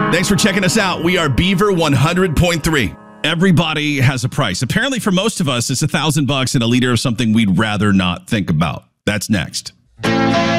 Thanks for checking us out. We are Beaver 100.3. Everybody has a price. Apparently, for most of us, it's $1,000 and a liter of something we'd rather not think about. That's next.